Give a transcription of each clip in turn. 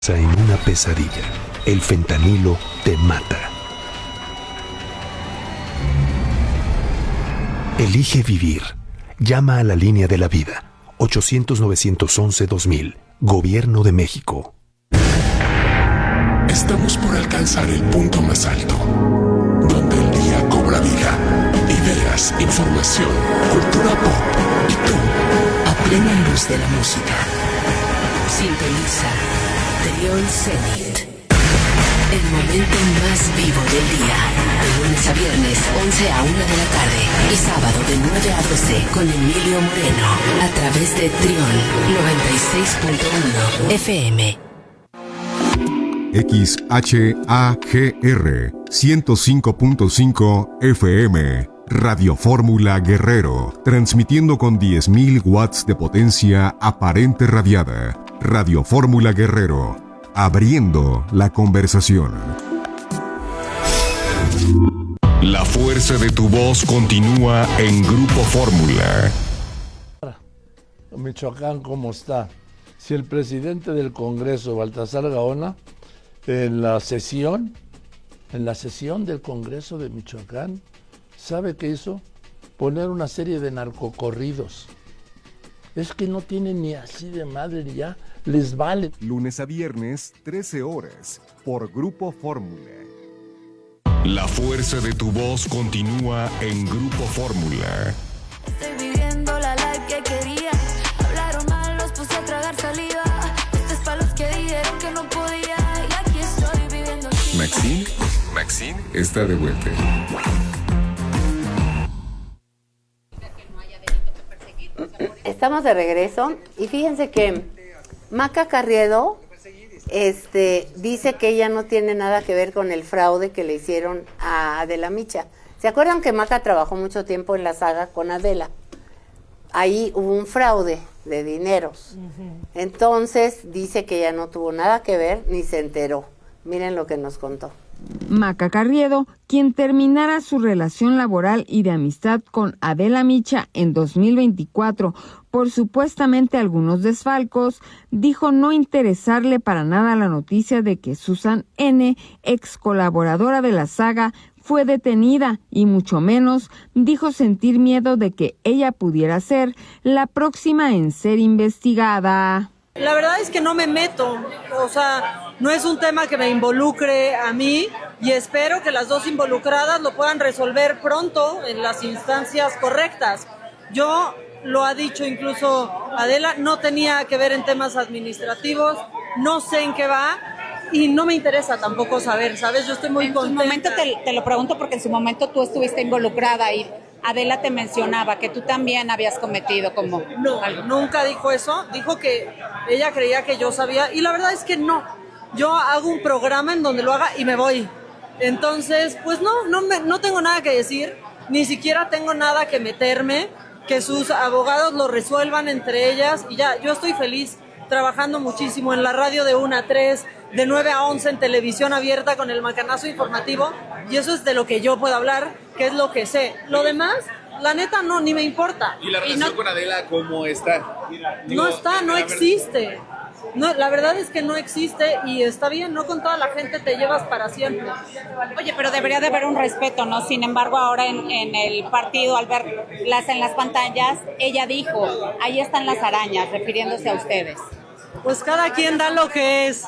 En una pesadilla, el fentanilo te mata. Elige vivir. Llama a la línea de la vida. 800-911-2000. Gobierno de México. Estamos por alcanzar el punto más alto, donde el día cobra vida. Ideas, información, cultura pop y tú, a plena luz de la música. Sintoniza Trión Zenit. El momento más vivo del día. De lunes a viernes, 11 a 1 de la tarde. Y sábado de 9 a 12 con Emilio Moreno. A través de Trión 96.1 FM. XHAGR 105.5 FM. Radio Fórmula Guerrero. Transmitiendo con 10.000 watts de potencia aparente radiada. Radio Fórmula Guerrero, abriendo la conversación. La fuerza de tu voz continúa en Grupo Fórmula. Michoacán, ¿cómo está? Si el presidente del Congreso, Baltasar Gaona, en la sesión del Congreso de Michoacán, ¿sabe qué hizo? Poner una serie de narcocorridos. Es que no tienen ni así de madre, ni ya les vale. Lunes a viernes, 13 horas, por Grupo Fórmula. La fuerza de tu voz continúa en Grupo Fórmula. Estoy viviendo la life que quería. Hablaron mal, los puse a tragar saliva. Esto es para los que dijeron que no podía. Y aquí estoy viviendo. Maxine está de vuelta. Estamos de regreso y fíjense que Maca Carriedo dice que ella no tiene nada que ver con el fraude que le hicieron a Adela Micha. ¿Se acuerdan que Maca trabajó mucho tiempo en la saga con Adela? Ahí hubo un fraude de dineros. Entonces dice que ella no tuvo nada que ver ni se enteró. Miren lo que nos contó. Maca Carriedo, quien terminara su relación laboral y de amistad con Adela Micha en 2024 por supuestamente algunos desfalcos, dijo no interesarle para nada la noticia de que Susan N., ex colaboradora de la saga, fue detenida y mucho menos dijo sentir miedo de que ella pudiera ser la próxima en ser investigada. La verdad es que no me meto, o sea, no es un tema que me involucre a mí y espero que las dos involucradas lo puedan resolver pronto en las instancias correctas. Yo, lo ha dicho incluso Adela, no tenía que ver en temas administrativos, no sé en qué va y no me interesa tampoco saber, ¿sabes? Yo estoy muy contenta. En su momento te lo pregunto porque en su momento tú estuviste involucrada y Adela te mencionaba que tú también habías cometido como... No, nunca dijo eso, dijo que ella creía que yo sabía y la verdad es que no. Yo hago un programa en donde lo haga y me voy. Entonces, pues no tengo nada que decir, ni siquiera tengo nada que meterme, que sus abogados lo resuelvan entre ellas y ya, yo estoy feliz trabajando muchísimo en la radio de 1 a 3, de 9 a 11 en televisión abierta con el macanazo informativo y eso es de lo que yo puedo hablar, que es lo que sé. Lo demás, la neta, no, ni me importa. ¿Y la relación con Adela cómo está? No existe. No, la verdad es que no existe y está bien, no con toda la gente te llevas para siempre. Oye, pero debería de haber un respeto, ¿no? Sin embargo, ahora en el partido, al verlas en las pantallas, ella dijo, ahí están las arañas, refiriéndose a ustedes. Pues cada quien da lo que es,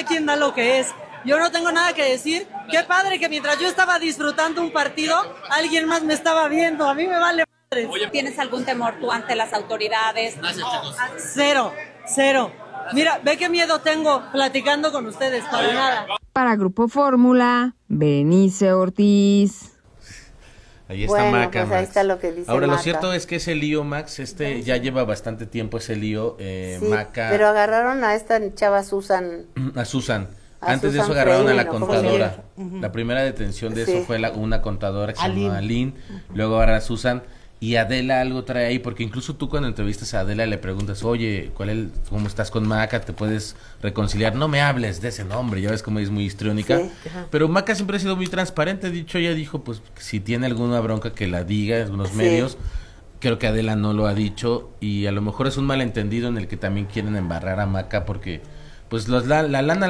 Yo no tengo nada que decir. Qué padre que mientras yo estaba disfrutando un partido, alguien más me estaba viendo. A mí me vale madre. ¿Tienes algún temor tú ante las autoridades? Cero. Mira, ve qué miedo tengo platicando con ustedes, para nada. Para Grupo Fórmula, Berenice Ortiz. Ahí está Maca, pues ahí está lo que dice Ahora, Maca. lo cierto es que ese lío, Max, ya lleva bastante tiempo ese lío, sí, Maca... pero agarraron a esta chava Susan. A Susan. Antes Susan de eso agarraron Freire, a la contadora. La primera detención de eso fue una contadora que se llamaba Aline. Luego agarra a Susan. Y Adela algo trae ahí, porque incluso tú cuando entrevistas a Adela le preguntas, oye, ¿cómo estás con Maca? ¿Te puedes reconciliar? No me hables de ese nombre, ya ves cómo es muy histriónica. Sí, pero Maca siempre ha sido muy transparente, ella dijo, pues, si tiene alguna bronca que la diga en algunos medios. Creo que Adela no lo ha dicho y a lo mejor es un malentendido en el que también quieren embarrar a Maca porque pues la lana